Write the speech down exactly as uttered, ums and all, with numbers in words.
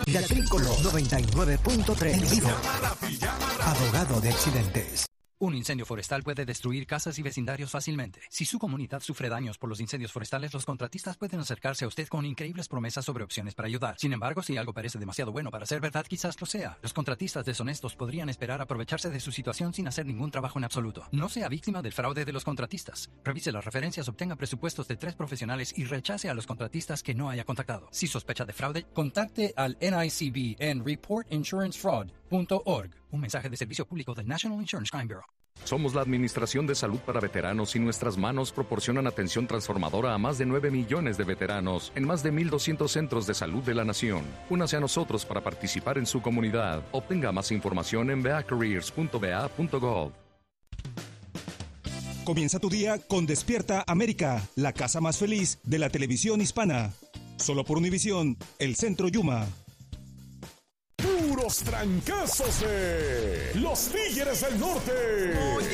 De Agrícola noventa y nueve punto tres. Abogado de accidentes. Un incendio forestal puede destruir casas y vecindarios fácilmente. Si su comunidad sufre daños por los incendios forestales, los contratistas pueden acercarse a usted con increíbles promesas sobre opciones para ayudar. Sin embargo, si algo parece demasiado bueno para ser verdad, quizás lo sea. Los contratistas deshonestos podrían esperar aprovecharse de su situación sin hacer ningún trabajo en absoluto. No sea víctima del fraude de los contratistas. Revise las referencias, obtenga presupuestos de tres profesionales y rechace a los contratistas que no haya contactado. Si sospecha de fraude, contacte al N I C B en report insurance fraud punto org. Un mensaje de servicio público del National Insurance Crime Bureau. Somos la Administración de Salud para Veteranos y nuestras manos proporcionan atención transformadora a más de nueve millones de veteranos en más de mil doscientos centros de salud de la nación. Únase a nosotros para participar en su comunidad. Obtenga más información en v a careers punto v a punto gov. Comienza tu día con Despierta América, la casa más feliz de la televisión hispana. Solo por Univisión, el Centro Yuma. Puros trancazos de los Tigres del Norte. Oye,